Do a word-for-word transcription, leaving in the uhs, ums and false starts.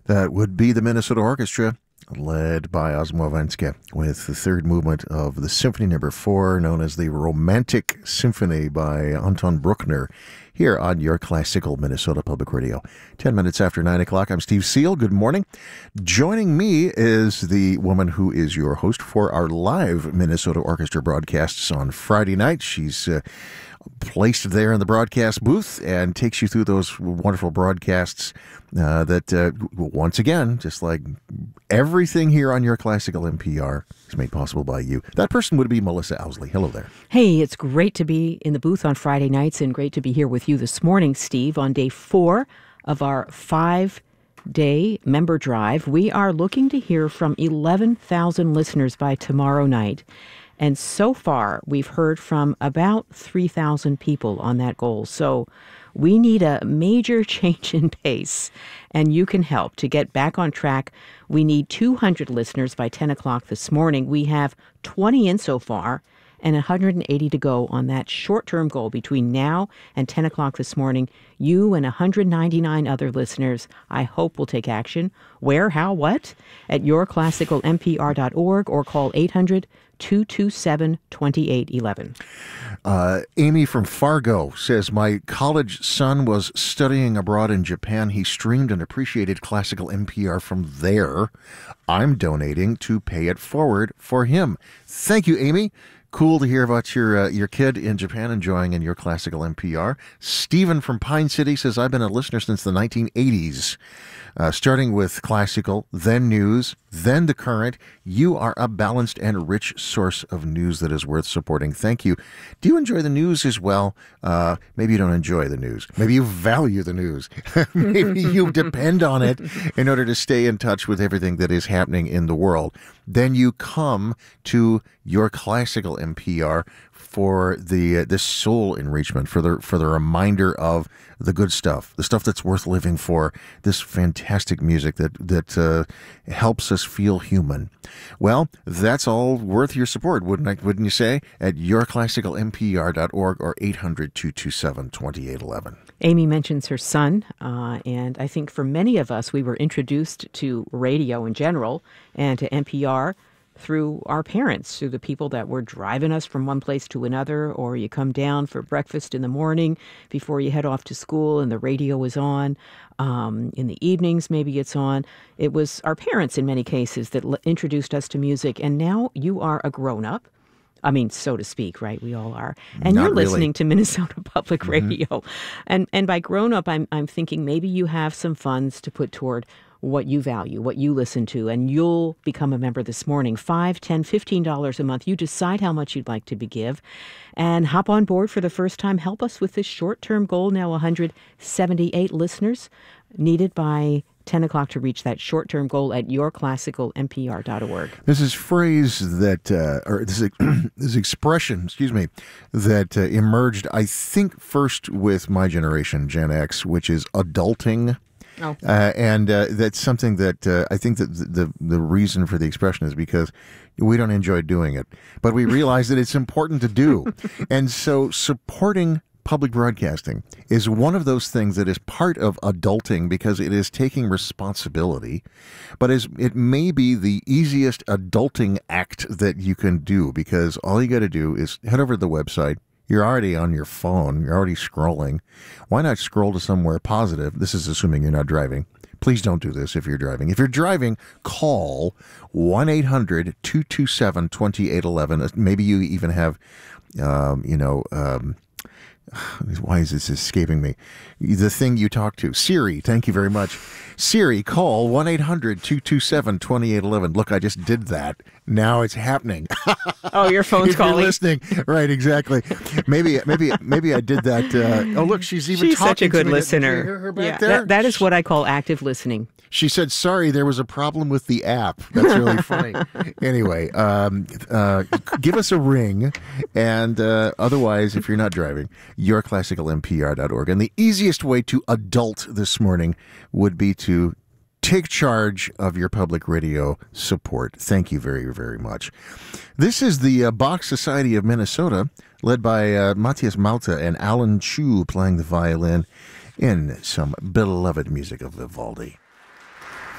That would be the Minnesota Orchestra, led by Osmo Venske, with the third movement of the Symphony Number Four, known as the Romantic Symphony by Anton Bruckner, here on your classical Minnesota Public Radio. Ten minutes after nine o'clock, I'm Steve Seal. Good morning. Joining me is the woman who is your host for our live Minnesota Orchestra broadcasts on Friday night. She's uh, placed there in the broadcast booth and takes you through those wonderful broadcasts uh, that, uh, once again, just like everything here on your classical N P R, is made possible by you. That person would be Melissa Owsley. Hello there. Hey, it's great to be in the booth on Friday nights and great to be here with you this morning, Steve, on day four of our five-day member drive. We are looking to hear from eleven thousand listeners by tomorrow night. And so far, we've heard from about three thousand people on that goal. So we need a major change in pace, and you can help to get back on track. We need two hundred listeners by ten o'clock this morning. We have twenty in so far and one hundred eighty to go on that short-term goal between now and ten o'clock this morning. You and one hundred ninety-nine other listeners, I hope, will take action. Where, how, what? At your classical N P R dot org or call eight hundred, two two seven, two eight one one. Uh, Amy from Fargo says, my college son was studying abroad in Japan. He streamed and appreciated classical N P R from there. I'm donating to pay it forward for him. Thank you, Amy. Cool to hear about your uh, your kid in Japan enjoying in your classical N P R. Stephen from Pine City says, I've been a listener since the nineteen eighties. Uh, starting with classical, then news, then the current. You are a balanced and rich source of news that is worth supporting. Thank you. Do you enjoy the news as well? Uh, maybe you don't enjoy the news. Maybe you value the news. Maybe you depend on it in order to stay in touch with everything that is happening in the world. Then you come to your classical N P R for the uh, this soul enrichment, for the for the reminder of the good stuff, the stuff that's worth living for, this fantastic music that that uh, helps us feel human. Well, that's all worth your support, wouldn't I, wouldn't you say? At your classical N P R dot org or eight hundred, two two seven, two eight one one. Amy mentions her son, uh, and I think for many of us, we were introduced to radio in general and to N P R through our parents, through the people that were driving us from one place to another, or you come down for breakfast in the morning before you head off to school and the radio is on. Um, in the evenings, maybe it's on. It was our parents in many cases that l- introduced us to music, and now you are a grown-up. I mean, so to speak, right? We all are. And Not you're listening really. to Minnesota Public Mm-hmm. Radio. And and by grown up, I'm I'm thinking maybe you have some funds to put toward what you value, what you listen to, and you'll become a member this morning. Five, ten, fifteen dollars a month. You decide how much you'd like to be give, and hop on board for the first time. Help us with this short-term goal. Now one hundred seventy-eight listeners needed by ten o'clock to reach that short-term goal at your classical N P R dot org. This is phrase that, uh, or this, this expression, excuse me, that uh, emerged, I think, first with my generation, Gen X, which is adulting. Oh. Uh, and uh, that's something that uh, I think that the, the the reason for the expression is because we don't enjoy doing it, but we realize that it's important to do. And so supporting public broadcasting is one of those things that is part of adulting because it is taking responsibility, but is it may be the easiest adulting act that you can do because all you got to do is head over to the website. You're already on your phone. You're already scrolling. Why not scroll to somewhere positive? This is assuming you're not driving. Please don't do this if you're driving. If you're driving, call one eight hundred, two two seven, two eight one one. Maybe you even have, um, you know, um, why is this escaping me? The thing you talk to. Siri, thank you very much. Siri, call one eight hundred, two two seven, two eight one one. Look, I just did that. Now it's happening. Oh, your phone's if you're calling. listening. Right, exactly. Maybe maybe, maybe I did that. Uh, oh, look, she's even She's talking such a good to me. listener. Did you hear her back Yeah, there? that, that is what I call active listening. She said, sorry, there was a problem with the app. That's really funny. Anyway, um, uh, give us a ring. And uh, otherwise, if you're not driving, your classical N P R dot org. And the easiest way to adult this morning would be to take charge of your public radio support. Thank you very, very much. This is the uh, Bach Society of Minnesota, led by uh, Matthias Malta and Alan Chu playing the violin in some beloved music of Vivaldi.